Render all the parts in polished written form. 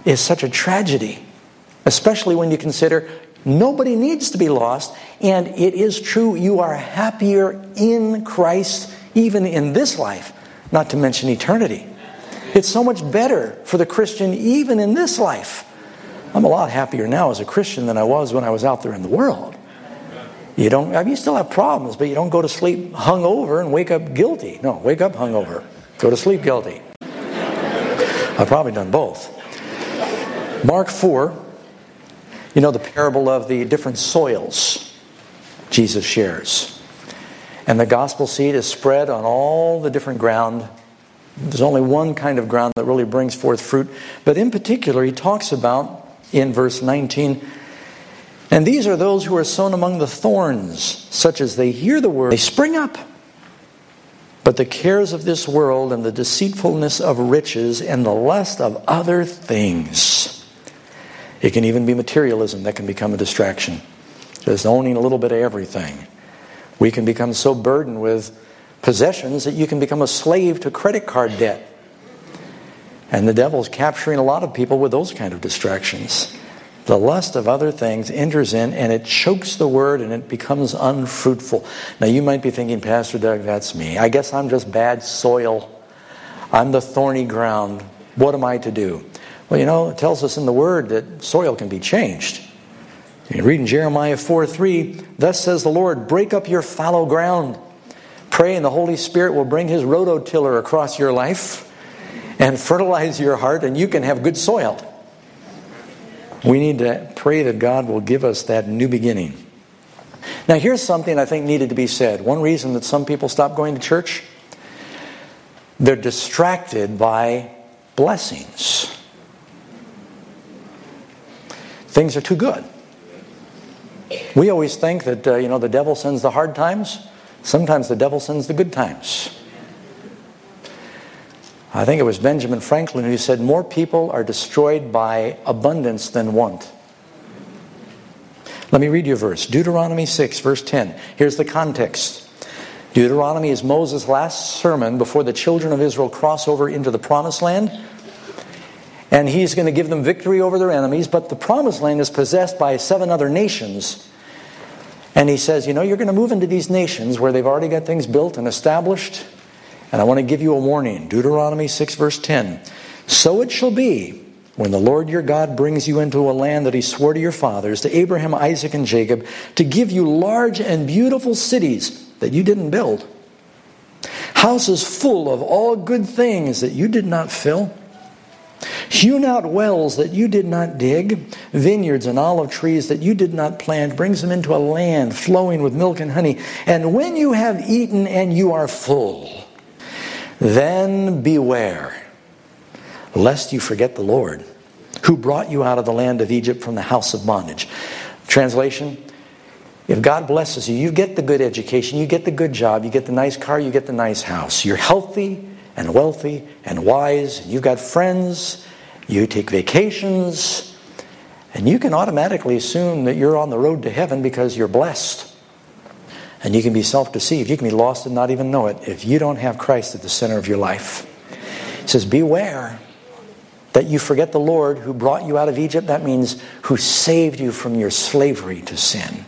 is such a tragedy, especially when you consider nobody needs to be lost, and it is true you are happier in Christ even in this life, not to mention eternity. It's so much better for the Christian even in this life. I'm a lot happier now as a Christian than I was when I was out there in the world. You still have problems, but you don't go to sleep hungover and wake up guilty. No, wake up hungover. Go to sleep guilty. I've probably done both. Mark 4, the parable of the different soils Jesus shares. And the gospel seed is spread on all the different ground. There's only one kind of ground that really brings forth fruit. But in particular, he talks about, in verse 19, and these are those who are sown among the thorns, such as they hear the word, they spring up. But the cares of this world and the deceitfulness of riches and the lust of other things. It can even be materialism that can become a distraction. Just owning a little bit of everything. We can become so burdened with possessions that you can become a slave to credit card debt. And the devil's capturing a lot of people with those kind of distractions. The lust of other things enters in and it chokes the word and it becomes unfruitful. Now you might be thinking, Pastor Doug, that's me. I guess I'm just bad soil. I'm the thorny ground. What am I to do? Well, it tells us in the word that soil can be changed. You can read in Jeremiah 4:3, thus says the Lord, break up your fallow ground. Pray and the Holy Spirit will bring His rototiller across your life and fertilize your heart and you can have good soil. We need to pray that God will give us that new beginning. Now here's something I think needed to be said. One reason that some people stop going to church, they're distracted by blessings. Things are too good. We always think that, the devil sends the hard times. Sometimes the devil sends the good times. I think it was Benjamin Franklin who said, more people are destroyed by abundance than want. Let me read you a verse. Deuteronomy 6, verse 10. Here's the context. Deuteronomy is Moses' last sermon before the children of Israel cross over into the promised land. And he's going to give them victory over their enemies, but the promised land is possessed by 7 other nations. And he says, you're going to move into these nations where they've already got things built and established. And I want to give you a warning. Deuteronomy 6 verse 10. So it shall be when the Lord your God brings you into a land that He swore to your fathers, to Abraham, Isaac, and Jacob, to give you large and beautiful cities that you didn't build. Houses full of all good things that you did not fill. Hewn out wells that you did not dig. Vineyards and olive trees that you did not plant. Brings them into a land flowing with milk and honey. And when you have eaten and you are full, then beware, lest you forget the Lord, who brought you out of the land of Egypt from the house of bondage. Translation, if God blesses you, you get the good education, you get the good job, you get the nice car, you get the nice house. You're healthy and wealthy and wise. You've got friends, you take vacations, and you can automatically assume that you're on the road to heaven because you're blessed. And you can be self-deceived. You can be lost and not even know it if you don't have Christ at the center of your life. He says, beware that you forget the Lord who brought you out of Egypt. That means who saved you from your slavery to sin.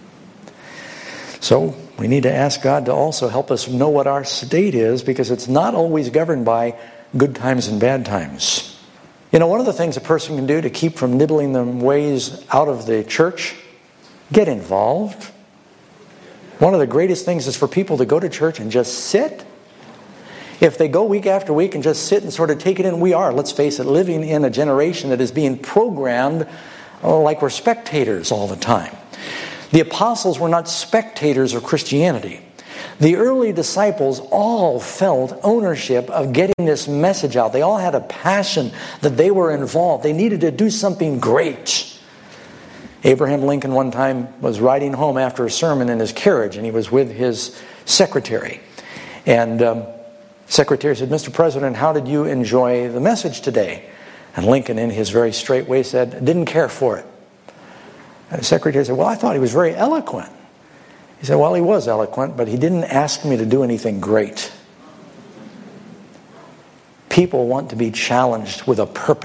So we need to ask God to also help us know what our state is, because it's not always governed by good times and bad times. One of the things a person can do to keep from nibbling them ways out of the church, get involved. One of the greatest things is for people to go to church and just sit. If they go week after week and just sit and sort of take it in, we are, let's face it, living in a generation that is being programmed like we're spectators all the time. The apostles were not spectators of Christianity. The early disciples all felt ownership of getting this message out. They all had a passion that they were involved. They needed to do something great. Abraham Lincoln one time was riding home after a sermon in his carriage, and he was with his secretary. And secretary said, Mr. President, how did you enjoy the message today? And Lincoln, in his very straight way, said, didn't care for it. And the secretary said, well, I thought he was very eloquent. He said, well, he was eloquent, but he didn't ask me to do anything great. People want to be challenged with a purpose.